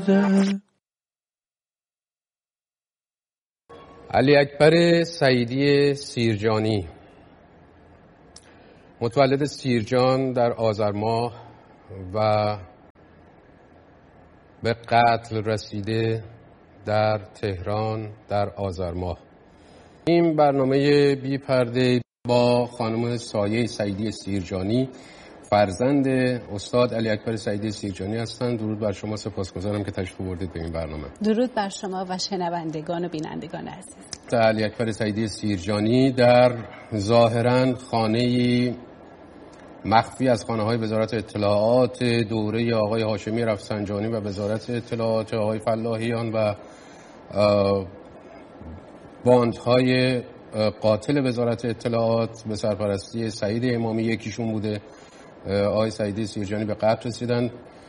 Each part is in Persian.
علی اکبر سعیدی سیرجانی متولد سیرجان در آذر ماه و به قتل رسیده در تهران در آذر ماه. این برنامه بی پرده با خانم سایه سعیدی سیرجانی فرزند استاد علی اکبر سعیدی سیرجانی هستند. درود بر شما، سپاسگزارم که تشریف آوردید به این برنامه. درود بر شما و شنوندگان و بینندگان عزیز. علی اکبر سعیدی سیرجانی در ظاهراً خانه‌ای مخفی از خانه‌های وزارت اطلاعات دوره آقای هاشمی رفسنجانی و وزارت اطلاعات آقای فلاحیان و باندهای قاتل وزارت اطلاعات به سرپرستی سعید امامی یکیشون بوده. آقای سعیدی سیرجانی به قتل رسیدن.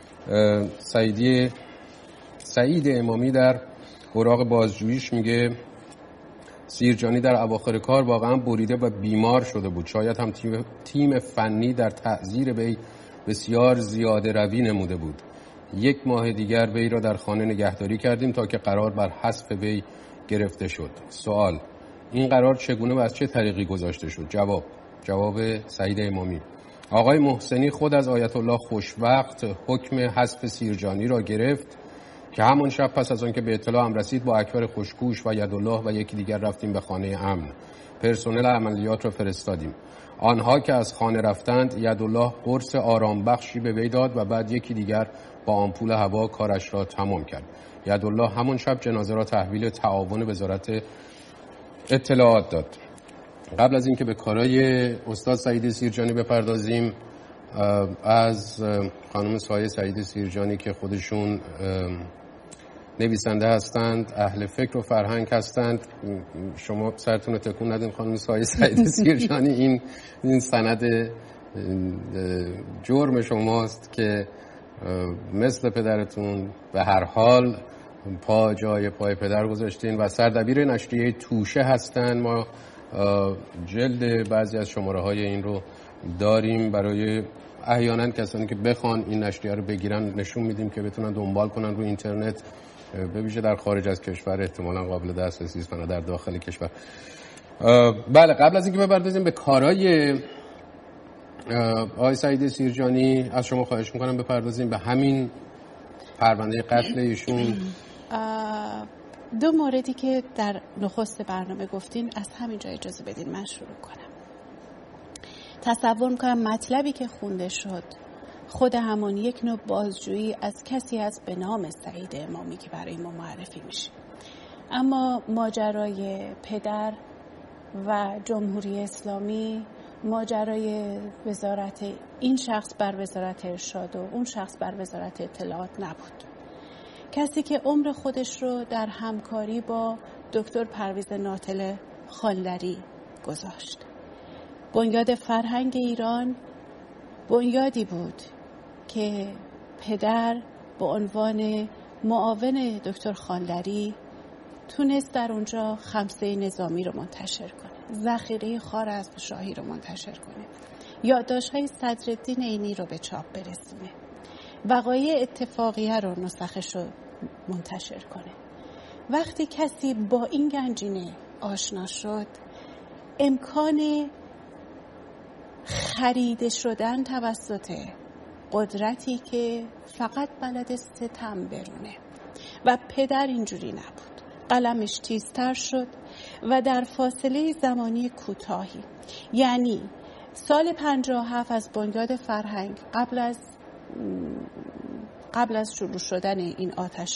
سعید امامی در اوراق بازجوییش میگه سیرجانی در اواخر کار واقعا بریده و بیمار شده بود. شاید هم تیم فنی در تعزیر وی بسیار زیاده روی نموده بود. 1 ماه دیگر وی را در خانه نگهداری کردیم تا که قرار بر حذف وی گرفته شد. سوال: این قرار چگونه و از چه طریقی گذاشته شد؟ جواب سعید امامی: آقای محسنی خود از آیت الله خوشوقت حکم حذف سیرجانی را گرفت که همان شب پس از آن که به اطلاعم رسید با اکبر خوشگوش و یدالله و یکی دیگر رفتیم به خانه امن. پرسنل عملیات را فرستادیم. آنها که از خانه رفتند یدالله قرص آرام بخشی به وی داد و بعد یکی دیگر با آمپول هوا کارش را تمام کرد. یدالله همان شب جنازه را تحویل تعاون وزارت اطلاعات داد. قبل از اینکه به کارای استاد سعیدی سیرجانی بپردازیم، از خانم سایه سعیدی سیرجانی که خودشون نویسنده هستند، اهل فکر و فرهنگ هستند، شما سرتون رو تکون ندین خانم سایه سعیدی سیرجانی، این سند جرم شماست که مثل پدرتون به هر حال جای پای پدر گذاشتین و سردبیر نشریه توشه هستن. ما جلد بعضی از شماره های این رو داریم برای احیانا کسانی که بخوان این نشریه رو بگیرن، نشون میدیم که بتونن دنبال کنن رو اینترنت، به ویژه در خارج از کشور احتمالاً قابل دسترسی است، نه در داخل کشور. بله، قبل از اینکه بپردازیم به کارهای آقای سعیدی سیرجانی، از شما خواهش میکنم بپردازیم به همین پرونده قتل ایشون. 2 موردی که در نخست برنامه گفتین، از همین جا اجازه بدین من شروع کنم. تصور میکنم مطلبی که خونده شد خود همون یک نوع بازجویی از کسی از به نام سعید امامی که برای ما معرفی میشه. اما ماجرای پدر و جمهوری اسلامی، ماجرای وزارت این شخص بر وزارت ارشاد و اون شخص بر وزارت اطلاعات نبود. کسی که عمر خودش رو در همکاری با دکتر پرویز ناطل خانلری گذاشت. بنیاد فرهنگ ایران بنیادی بود که پدر به عنوان معاون دکتر خانلری تونست در اونجا خمسه نظامی رو منتشر کنه، ذخیره خوارزمشاهی رو منتشر کنه، یادداشت‌های صدرالدین عینی رو به چاپ برسونه، وقایع اتفاقیه رو نسخش رو منتشر کنه. وقتی کسی با این گنجینه آشنا شد، امکان خریده شدن توسط قدرتی که فقط بلد ستم برونه و پدر اینجوری نبود، قلمش تیزتر شد و در فاصله زمانی کوتاهی، یعنی سال 57 از بنیاد فرهنگ، قبل از شروع شدن این آتش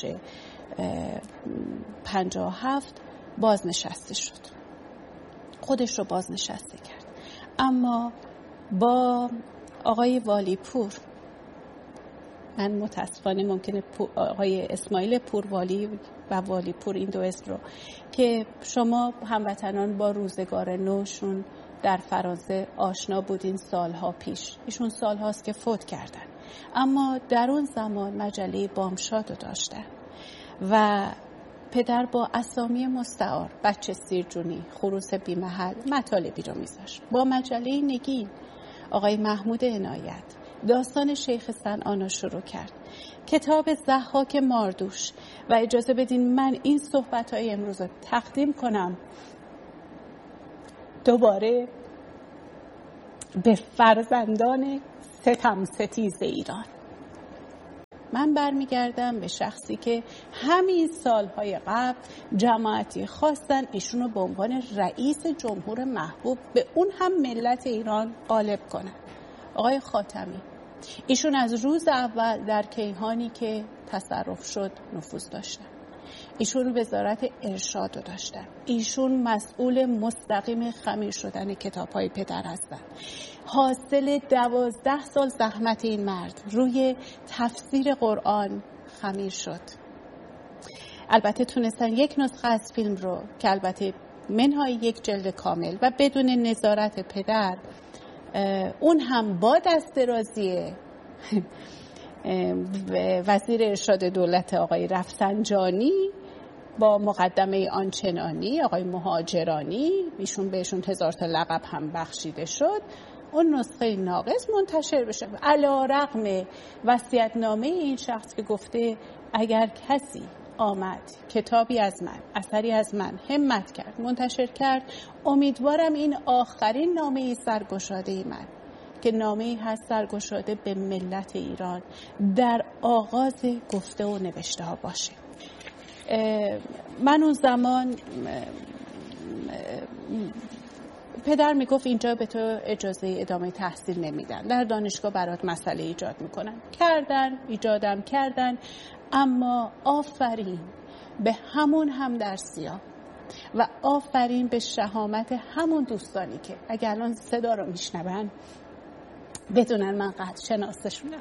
57 بازنشسته شد، خودش رو بازنشسته کرد. اما با آقای والیپور، من متاسفانه ممکنه آقای اسماعیل پوروالی و والیپور این 2 اسم رو که شما هموطنان با روزگار نوشون در فرانسه آشنا بودین سالها پیش، ایشون سالهاست که فوت کردن، اما در اون زمان مجله بامشاد رو داشتن و پدر با اسامی مستعار، بچه سیرجونی، خروس بیمحل، مطالبی رو میذاشت. با مجله نگین آقای محمود عنایت داستان شیخ صنعان رو شروع کرد، کتاب ضحاک ماردوش. و اجازه بدین من این صحبت‌های امروز رو تقدیم کنم دوباره به فرزندان ستم ستیز ایران. من برمیگردم به شخصی که همین سالهای قبل جماعتی خواستن ایشونو به عنوان رئیس جمهور محبوب به اون هم ملت ایران غالب کنن. آقای خاتمی. ایشون از روز اول در کیهانی که تصرف شد نفوذ داشتن. ایشون وزارت ارشاد رو داشتن. ایشون مسئول مستقیم خمیر شدن کتاب‌های پدر هستن. حاصل 12 سال زحمت این مرد روی تفسیر قرآن خمیر شد. البته تونستن یک نسخه از فیلم رو که البته منهای یک جلد کامل و بدون نظارت پدر، اون هم با دسترازی وزیر ارشاد دولت آقای رفسنجانی با مقدمه آنچنانی آقای مهاجرانی، ایشون بهشون 1000 تا لقب هم بخشیده شد، اون نسخه ناقص منتشر بشه. علی‌رغم وصیت‌نامه این شخص که گفته اگر کسی آمد کتابی از من، اثری از من همت کرد منتشر کرد، امیدوارم این آخرین نامه سرگشاده من که نامه‌ای هست سرگشاده به ملت ایران در آغاز گفته و نوشته ها باشه. من اون زمان پدر میگفت اینجا به تو اجازه ادامه تحصیل نمیدن، در دانشگاه برات مسئله ایجاد میکنن. ایجادم کردن، اما آفرین به همون همدرسی‌ها و آفرین به شهامت همون دوستانی که اگر الان صدا رو میشنون بدونن من قد شناسشونم.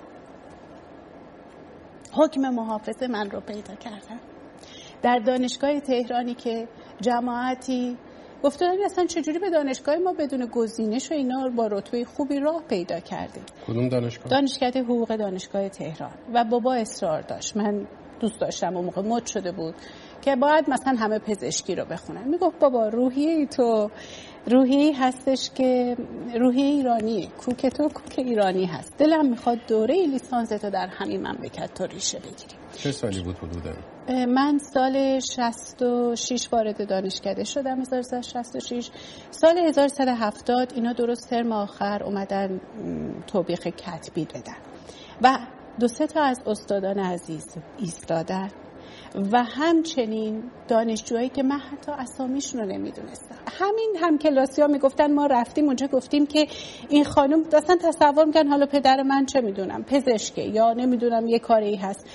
حکم محافظه من رو پیدا کردن در دانشگاه تهرانی که جماعتی گفتن اصلا چجوری به دانشگاه ما بدون گزینش و اینا با رتبه خوبی راه پیدا کردیم. کدوم دانشگاه؟ دانشکده حقوق دانشگاه تهران. و بابا اصرار داشت، من دوست داشتم، اون موقع مد شده بود که باید مثلا همه پزشکی رو بخونن. میگفت بابا روحیه تو روحیه‌ای هستش که روحیه ایرانی، کوک تو کوک ایرانی هست، دلم میخواد دوره لیسانس تو در همین مملکت تو ریشه بگیری. چه سالی بود حدودا؟ من سال 66 وارد دانشکده شدم، 1366. سال 1170 اینا درست ترم آخر اومدن توبیخ کتبی بدن و 2-3 تا از استادان عزیز ایستادن و همچنین دانشجوهایی که من حتی اسامیشون رو نمیدونستم. همین همکلاسی‌ها میگفتن ما رفتیم اونجا گفتیم که این خانم اصلا تصور میکنن حالا پدر من چه میدونم پزشکه یا نمیدونم یه کاری هست،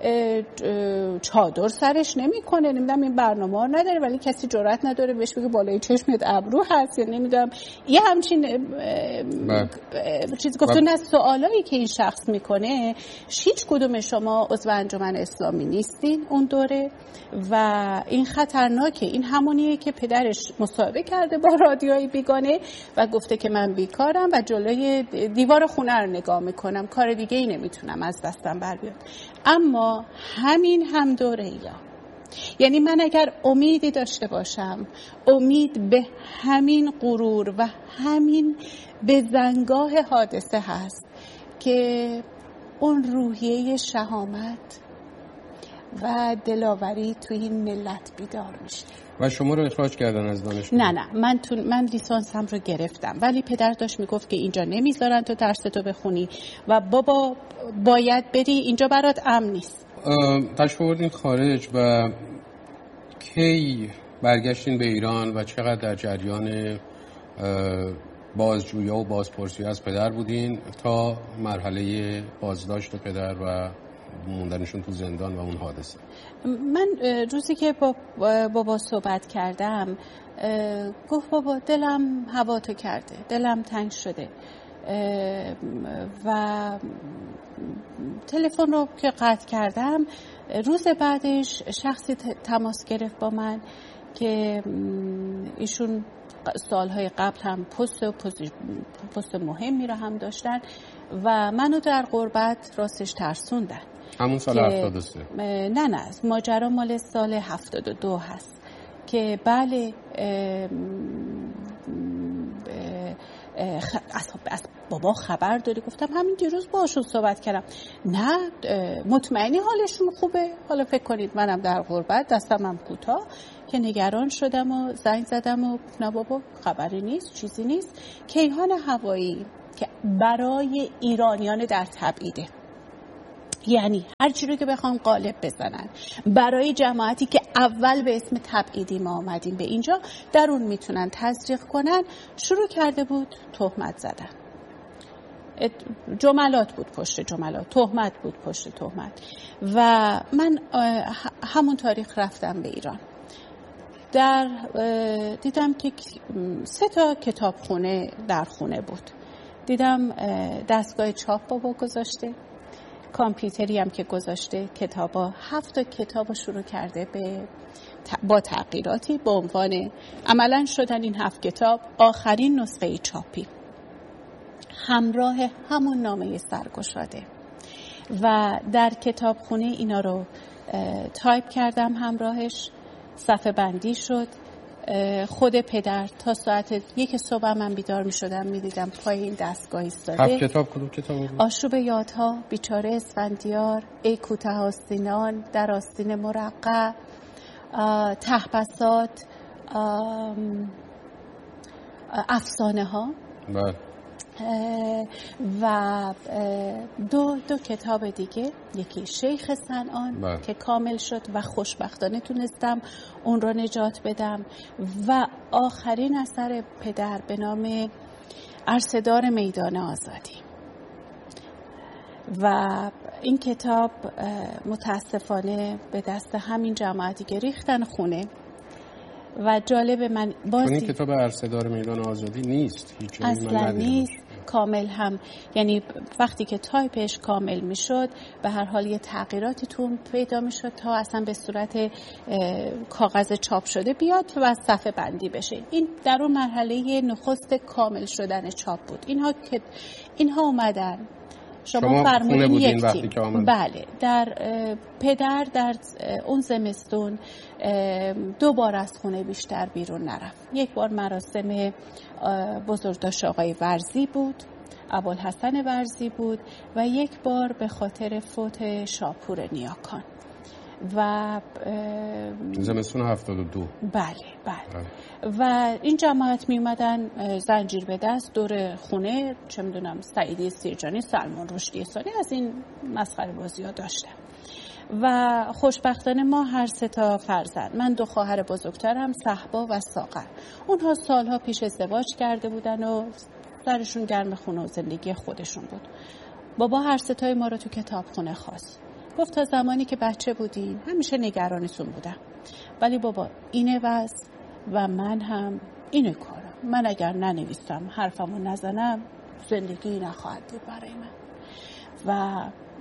چادر سرش نمیکنه، نمیدونم این برنامه ها نداره، ولی کسی جرئت نداره بهش بگه بالای چشمت ابرو هست یا نمیدونم یه همچین چیز گفتن. از سوالایی که این شخص میکنه هیچ کدوم شما عضو انجمن اسلامی نیستین اون دوره و این خطرناکه. این همونیه که پدرش مصاحبه کرده با رادیوی بیگانه و گفته که من بیکارم و جلوی دیوار خونه رو نگاه میکنم، کار دیگه ای نمیتونم از دستم بر بیاد. اما همین هم دوره یا یعنی من اگر امیدی داشته باشم، امید به همین غرور و همین به زنگاه حادثه هست که اون روحیه شهامت و دلاوری توی این ملت بیدار میشه. و شما رو اخراج کردن از دانشگاه؟ نه من لیسانسم رو گرفتم ولی پدر داشت میگفت که اینجا نمیذارن تو درس تو بخونی و بابا باید بری، اینجا برات امن نیست. تشریف آوردین خارج و کی برگشتین به ایران و چقدر در جریان بازجویی و بازپرسی از پدر بودین تا مرحله بازداشت پدر و موندنشون تو زندان و اون حادثه؟ من روزی که با بابا صحبت کردم گفت بابا دلم هوا تو کرده، دلم تنگ شده و تلفن رو که قطع کردم روز بعدش شخصی تماس گرفت با من که ایشون سالهای قبل هم پست مهمی رو هم داشتن و منو در غربت راستش ترسوندن. همون سال 73؟ نه ماجرا مال سال 72 هست که بله بابا خبر داری؟ گفتم همین دیروز باهاشون صحبت کردم. نه مطمئنی حالشون خوبه؟ حالا فکر کنید منم در غربت، دستم هم کوتاه، که نگران شدم و زنگ زدم و نه بابا خبری نیست، چیزی نیست. کیهان هوایی که برای ایرانیان در تبعیده، یعنی هر چی رو که بخوام قالب بزنن برای جماعتی که اول به اسم تبعیدی ما آمدیم به اینجا، در اون میتونن تزریق کنن، شروع کرده بود تهمت زدن. جملات بود پشت جملات، تهمت بود پشت تهمت. و من همون تاریخ رفتم به ایران. دیدم که 3 تا کتابخونه در خونه بود. دیدم دستگاه چاپ بابا گذاشته، کامپیوتری هم که گذاشته، کتابا 7 تا کتاب شروع کرده با تغییراتی به عنوان عملا شدن این 7 کتاب آخرین نسخه چاپی همراه همون نامه سرگشاده. و در کتابخونه اینا رو تایپ کردم همراهش، صفحه بندی شد. خود پدر تا ساعت 1 صبح من بیدار می شدم، می دیدم پای این دستگاه ایستاده. 7 کتاب کدوم کتاب بود؟ آشوب یادها، بیچاره اسفندیار، ای کوته آستینان، در آستین مرقع، تهبسات، افسانه ها. بله. و دو کتاب دیگه، یکی شیخ صنعان که کامل شد و خوشبختانه تونستم اون رو نجات بدم، و آخرین اثر پدر به نام عرصه‌دار میدان آزادی. و این کتاب متاسفانه به دست همین جماعتی که ریختن خونه. و جالب من این کتاب عرصه‌دار میدان آزادی نیست، هیچ اصلا نیست کامل هم، یعنی وقتی که تایپش کامل میشد به هر حال یه تغییراتی تو پیدا میشد تا اصلا به صورت کاغذ چاپ شده بیاد و صفحه بندی بشه. این در اون مرحله نخست کامل شدن چاپ بود. اینها اومدن، شما فرمودین یک تیم. بله، در پدر در اون زمستون 2 بار از خونه بیشتر بیرون نرفت. 1 بار مراسم بزرگداشت آقای ورزی بود، ابوالحسن ورزی بود، و 1 بار به خاطر فوت شاپور نیاکان. و زمستون 72. بله. و این جماعت می اومدن زنجیر به دست دور خونه، چه میدونم سعیدی سیرجانی، سلمان رشدی ثانی، از این مسخره بازی ها داشتن. و خوشبختانه ما هر 3 تا فرزند، من 2 خواهر بزرگترم، صحبا و ساغر، اونها سالها پیش ازدواج کرده بودن و سرشون گرم خونه و زندگی خودشون بود. بابا هر 3 تای ما رو تو کتابخونه خواست. گفت تا زمانی که بچه بودین همیشه نگرانتون بودم، ولی بابا اینه وضع و من هم اینه کارم. من اگر ننویسم، حرفمو نزنم، زندگی نخواهد بود برای من. و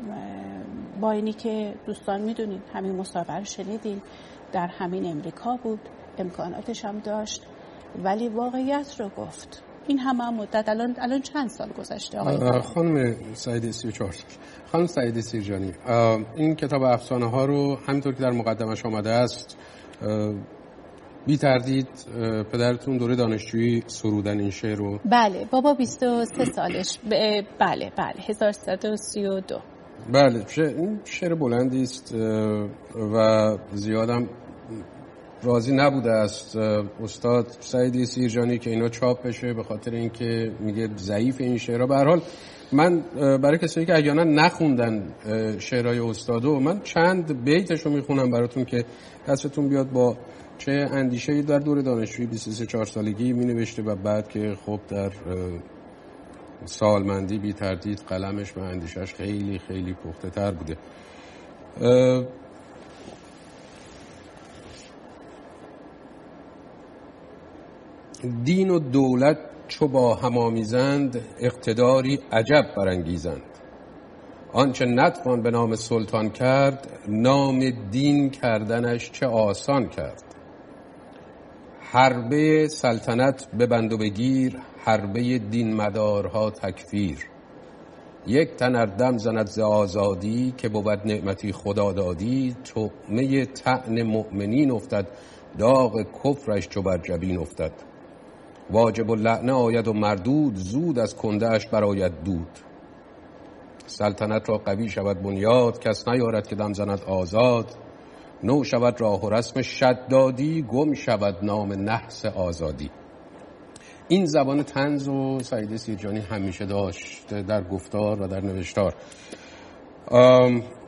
با اینی که دوستان میدونید همین مسابقه رو شنیدین، در همین امریکا بود، امکاناتش هم داشت، ولی واقعیت رو گفت. این همه مدت، الان چند سال گذشته آقای خانم سعیدی 34 سال. خانم سعیدی سیرجانی، این کتاب افسانه ها رو همینطور که در مقدمش آمده است، بی تردید پدرتون دوره دانشجویی سرودن این شعر رو؟ بله، بابا 23 سالش. بله 1332. بله، این شعر بلندی است و زیادم راضی نبوده است استاد سعیدی سیرجانی که اینا چاپ بشه، به خاطر اینکه میگه ضعیف این شعرها. به هر حال من برای کسایی که احیانا نخوندن شعرهای استادو، من چند بیتشو میخونم براتون که دستتون بیاد با چه اندیشه‌ای در دور دانشجویی 23-4 سالگی مینوشته و بعد که خب در سالمندی بی تردید قلمش و اندیشه‌اش خیلی خیلی پخته تر بوده. دین و دولت چو با هم آمیزند، اقتداری عجب برانگیزند. آنچه نتوان به نام سلطان کرد، نام دین کردنش چه آسان کرد. حربه سلطنت ببند و بگیر، حربه دین مدارها تکفیر. یک تن ار دم زند ز آزادی، که بود نعمتی خدا دادی. طعمه طعن مؤمنین افتد، داغ کفرش چو بر جبین افتد. واجب و لعنه آید و مردود، زود از کنده اش براید دود. سلطنت را قوی شود بنیاد، کس نیارد که دم زند آزاد. نو شود راه و رسم شدادی، گم شود نام نحس آزادی. این زبان طنز و سعید سیرجانی همیشه داشت در گفتار و در نوشتار.